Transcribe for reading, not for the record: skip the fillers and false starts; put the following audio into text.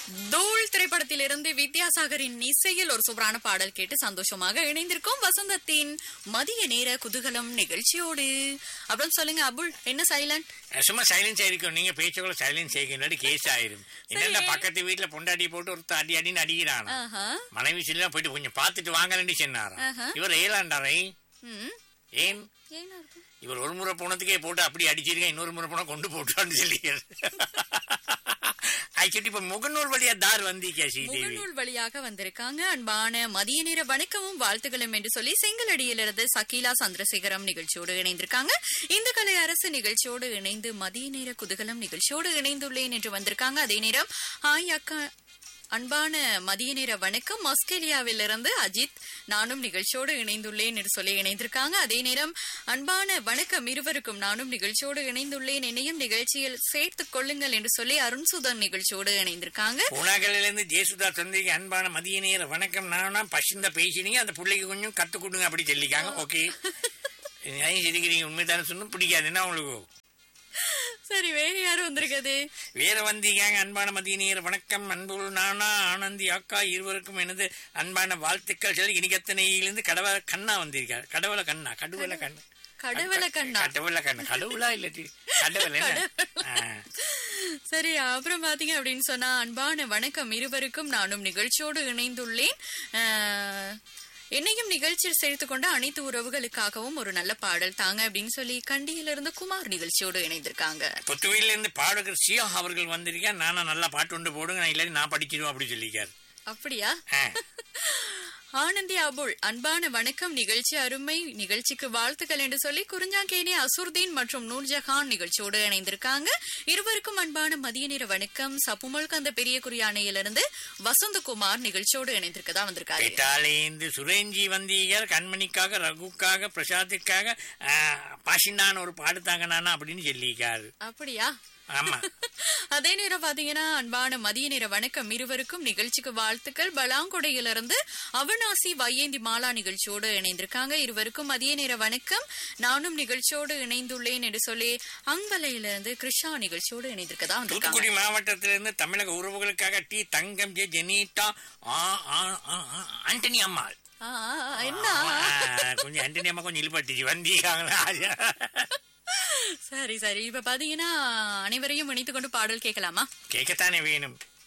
தூள் திரைப்படத்திலிருந்து வித்யாசாகரின் இசையில் ஒரு சூப்பரான பாடல் கேட்டு சந்தோஷமாக இணைந்திருக்கும் வசந்தத்தின் மதிய நேர குதூகலம் நிகழ்ச்சியோடு. அப்புறம் சொல்லுங்க அபுல், என்ன சைலண்ட்? சும்மா சைலன்ஸ் ஆயிருக்கும். நீங்க பேச்சக்குள்ள சைலன்ஸ் ஆகிக்க கேஸ் ஆயிரும். என்னென்ன பக்கத்து வீட்டுல பொண்டாடி போட்டு ஒரு அடி அடின்னு அடிக்கிறான். மனைவி சொல்லி போயிட்டு கொஞ்சம் பாத்துட்டு வாங்கலன்னு சொன்னாராம். இவர் ஏலாண்டாரை ஏன் இவர் ஒரு முறை போனதுக்கே போட்டு அப்படி அடிச்சிருக்கேன், இன்னொரு முறை போனா கொண்டு போட்டான்னு சொல்லி இப்ப முகநூல் வழியா தார் வந்தீங்க. முகநூல் வழியாக வந்திருக்காங்க. அன்பான மதிய நேர வணக்கமும் வாழ்த்துக்களும் என்று சொல்லி செங்கலடியிலிருந்து சகீலா சந்திரசேகரம் நிகழ்ச்சியோடு இணைந்திருக்காங்க. இந்த கலை அரசு நிகழ்ச்சியோடு இணைந்து மதிய நேர குதூகலம் நிகழ்ச்சியோடு இணைந்துள்ளேன் என்று வந்திருக்காங்க. அதே நேரம் ஹாய் அக்கா, அன்பான மதிய நேர வணக்கம் ஆஸ்திரேலியாவிலிருந்து அஜித், நானும் நிகழ்ச்சியோடு இணைந்துள்ளேன் என்று சொல்லி இணைந்திருக்காங்க. அதே நேரம் அன்பான வணக்கம் இருவருக்கும், நானும் நிகழ்ச்சியோடு இணைந்துள்ளேன், என்னையும் நிகழ்ச்சியில் சேர்த்துக் கொள்ளுங்கள் என்று சொல்லி அருண்சுதன் நிகழ்ச்சியோடு இணைந்திருக்காங்க. உலகிலிருந்து ஜேசுதா தந்தைக்கு அன்பான மதிய நேர வணக்கம், நானா பசுந்த பேசினீங்க, அந்த பிள்ளைக்கு கொஞ்சம் கத்து கொடுங்க அப்படி சொல்லிக்காங்க. ஓகே, உண்மைதானே சொன்ன பிடிக்காதுன்னா உங்களுக்கு. சரி, வேற யாரும் வந்திருக்காது? வேற வந்தீங்க. அன்பான மதிய நேர வணக்கம், அன்புள் நானா ஆனந்தி அக்கா இருவருக்கும் எனது அன்பான வாழ்த்துக்கள் சொல்லி இனிகத்தனையிலிருந்து கடவுள கண்ணா வந்திருக்காரு. கடவுள கண்ணா கடவுள கண்ணா கடவுள கண்ணா கடவுள கண்ணா கடவுளா இல்ல கடவுள். சரி, அப்புறம் பாத்தீங்க அப்படின்னு சொன்னா அன்பான வணக்கம் இருவருக்கும், நானும் நிகழ்ச்சியோடு இணைந்துள்ளேன், என்னையும் நிகழ்ச்சியில் சேர்த்துக் கொண்ட அனைத்து உறவுகளுக்காகவும் ஒரு நல்ல பாடல் தாங்க அப்படின்னு சொல்லி கண்டியிலிருந்து குமார் நிகழ்ச்சியோடு இணைந்திருக்காங்க. புத்துவையில இருந்து பாடகர் சியா அவர்கள் வந்திருக்கேன். நானா நல்லா பாட்டு ஒன்று போடுங்க, நான் இல்லாட்டி நான் படிச்சிடுவோம் அப்படி சொல்லிக்காரு. அப்படியா? ஆனந்தி அபுல், அன்பான வணக்கம், நிகழ்ச்சி அருமை, நிகழ்ச்சிக்கு வாழ்த்துக்கள் என்று சொல்லி குறிஞ்சாங்கேனி அசுர்தீன் மற்றும் நூர்ஜஹான் நிகழ்ச்சியோடு இணைந்திருக்காங்க. இருவருக்கும் அன்பான மதிய நேர வணக்கம். சப்புமல் கந்த பெரிய குறியானையிலிருந்து வசந்தகுமார் நிகழ்ச்சியோடு இணைந்திருக்கதா வந்திருக்காரு. சுரேஞ்சி வந்தீங்க, கண்மணிக்காக, ரகுக்காக, பிரசாத்துக்காக பாஷிண்டான ஒரு பாடுத்தாங்க நானா அப்படின்னு சொல்லிக்காரு. அப்படியா? ஆமா. அதே நேரம் பாத்தீங்கன்னா அன்பான மதிய நேர வணக்கம் இருவருக்கும், நிகழ்ச்சிக்கு வாழ்த்துக்கள். பலாங்குடையிலிருந்து அவனாசி வையேந்தி மாலா நிகழ்ச்சியோடு இணைந்திருக்காங்க. இருவருக்கும் மதிய நேர வணக்கம், நானும் நிகழ்ச்சியோடு இணைந்துள்ளேன் என்று சொல்லி அம்பலையிலிருந்து கிருஷ்ணா நிகழ்ச்சியோடு இணைந்திருக்கதா. தூத்துக்குடி மாவட்டத்திலிருந்து தமிழக உறவுகளுக்காக டி தங்கம் ஜே ஜெனிட்டா ஆண்டனி அம்மாள். என்ன கொஞ்சம் ஆண்டனி அம்மா கொஞ்சம் இழுபட்டுச்சு வந்தீங்க. சரி சரி, இப்ப பாத்தீங்கன்னா அனைவரையும் இணைத்துக் கொண்டு பாடல் கேட்கலாமா? கேட்கத்தானே வேணும்.